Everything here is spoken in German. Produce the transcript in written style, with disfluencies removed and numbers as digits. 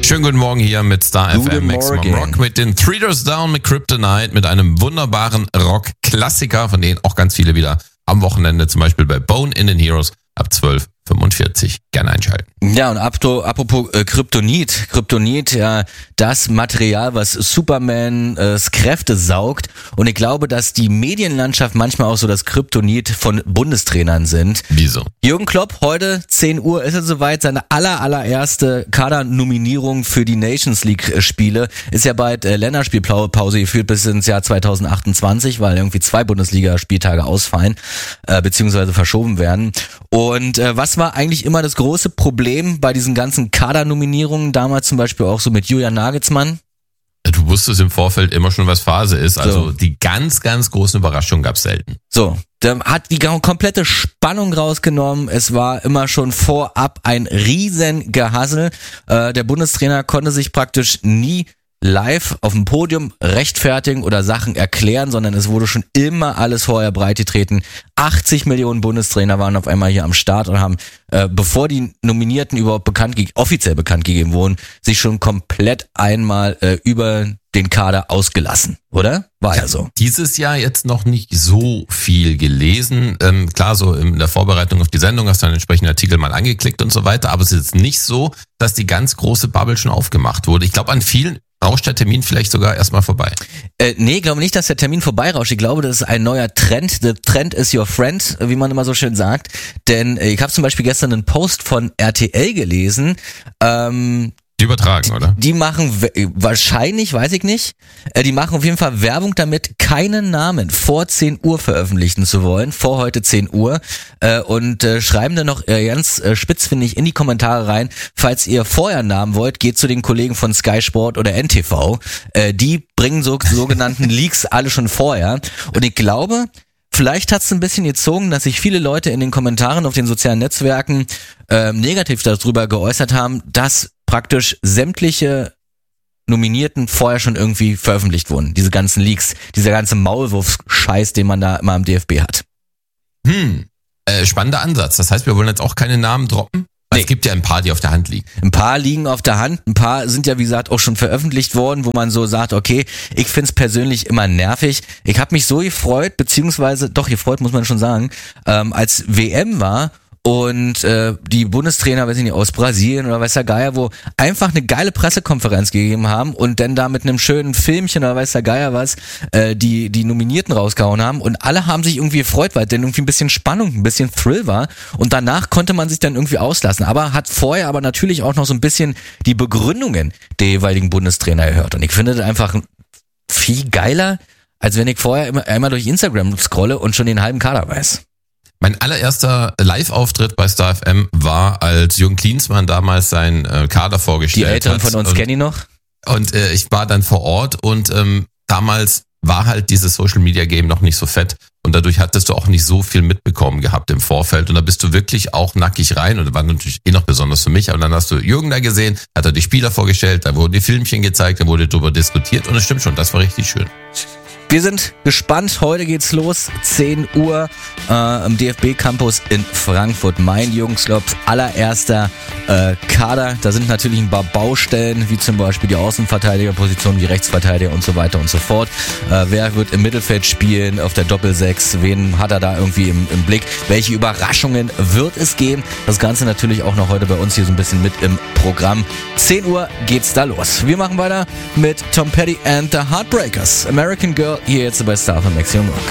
Schönen guten Morgen hier mit Star FM Maximum Rock mit den Three Doors Down mit Kryptonite, mit einem wunderbaren Rock-Klassiker, von denen auch ganz viele wieder am Wochenende, zum Beispiel bei Bone in the Heroes ab 12:45 gerne einschalten. Ja, und apropos Kryptonit, ja, das Material, was Supermans Kräfte saugt. Und ich glaube, dass die Medienlandschaft manchmal auch so das Kryptonit von Bundestrainern sind. Wieso? Jürgen Klopp, heute 10 Uhr ist es soweit, seine allererste Kadernominierung für die Nations League Spiele. Ist ja bald Länderspielpause geführt bis ins Jahr 2028, weil irgendwie 2 Bundesliga-Spieltage ausfallen, beziehungsweise verschoben werden. Und was war eigentlich immer das große Problem bei diesen ganzen Kadernominierungen, damals zum Beispiel auch so mit Julian Nagelsmann? Du wusstest im Vorfeld immer schon, was Phase ist. Also die ganz großen Überraschungen gab's selten. So, der hat die komplette Spannung rausgenommen. Es war immer schon vorab ein riesen Gehassel. Der Bundestrainer konnte sich praktisch nie live auf dem Podium rechtfertigen oder Sachen erklären, sondern es wurde schon immer alles vorher breitgetreten. 80 Millionen Bundestrainer waren auf einmal hier am Start und haben, bevor die Nominierten überhaupt offiziell bekannt gegeben wurden, sich schon komplett einmal über den Kader ausgelassen, oder? War ja so. Dieses Jahr jetzt noch nicht so viel gelesen. Klar, so in der Vorbereitung auf die Sendung hast du einen entsprechenden Artikel mal angeklickt und so weiter, aber es ist nicht so, dass die ganz große Bubble schon aufgemacht wurde. Ich glaube, an vielen rauscht der Termin vielleicht sogar erstmal vorbei. Nee, ich glaube nicht, dass der Termin vorbeirauscht. Ich glaube, das ist ein neuer Trend. The trend is your friend, wie man immer so schön sagt. Denn ich habe zum Beispiel gestern einen Post von RTL gelesen. Die übertragen, oder? Die machen wahrscheinlich, weiß ich nicht, die machen auf jeden Fall Werbung damit, keinen Namen vor 10 Uhr veröffentlichen zu wollen, vor heute 10 Uhr und schreiben dann noch ganz spitzfindig in die Kommentare rein, falls ihr vorher einen Namen wollt, geht zu den Kollegen von Sky Sport oder NTV, die bringen sogenannten Leaks alle schon vorher und ich glaube, vielleicht hat es ein bisschen gezogen, dass sich viele Leute in den Kommentaren auf den sozialen Netzwerken negativ darüber geäußert haben, dass praktisch sämtliche Nominierten vorher schon irgendwie veröffentlicht wurden. Diese ganzen Leaks, dieser ganze Maulwurfs-Scheiß, den man da immer am DFB hat. Spannender Ansatz. Das heißt, wir wollen jetzt auch keine Namen droppen? Nee. Es gibt ja ein paar, die auf der Hand liegen. Ein paar liegen auf der Hand, ein paar sind ja wie gesagt auch schon veröffentlicht worden, wo man so sagt, okay, ich find's persönlich immer nervig. Ich habe mich so gefreut, beziehungsweise doch gefreut, muss man schon sagen, als WM war und die Bundestrainer, weiß ich nicht, aus Brasilien oder weiß der Geier, wo einfach eine geile Pressekonferenz gegeben haben und dann da mit einem schönen Filmchen oder weiß der Geier was, die Nominierten rausgehauen haben und alle haben sich irgendwie gefreut, weil dann irgendwie ein bisschen Spannung, ein bisschen Thrill war und danach konnte man sich dann irgendwie auslassen, aber hat vorher aber natürlich auch noch so ein bisschen die Begründungen der jeweiligen Bundestrainer gehört und ich finde das einfach viel geiler, als wenn ich vorher einmal durch Instagram scrolle und schon den halben Kader weiß. Mein allererster Live-Auftritt bei Star FM war, als Jürgen Klinsmann damals seinen Kader vorgestellt hat. Die Älteren von uns kennen ihn noch. Und ich war dann vor Ort und damals war halt dieses Social-Media-Game noch nicht so fett und dadurch hattest du auch nicht so viel mitbekommen gehabt im Vorfeld und da bist du wirklich auch nackig rein und das war natürlich noch besonders für mich, aber dann hast du Jürgen da gesehen, hat er die Spieler vorgestellt, da wurden die Filmchen gezeigt, da wurde darüber diskutiert und es stimmt schon, das war richtig schön. Wir sind gespannt. Heute geht's los. 10 Uhr im DFB-Campus in Frankfurt. Mein Jürgen Klopps allererster Kader. Da sind natürlich ein paar Baustellen, wie zum Beispiel die Außenverteidigerposition, die Rechtsverteidiger und so weiter und so fort. Wer wird im Mittelfeld spielen, auf der Doppel-6? Wen hat er da irgendwie im Blick? Welche Überraschungen wird es geben? Das Ganze natürlich auch noch heute bei uns hier so ein bisschen mit im Programm. 10 Uhr geht's da los. Wir machen weiter mit Tom Petty and the Heartbreakers. American Girl, hier jetzt bei Star FM Maximum Rock.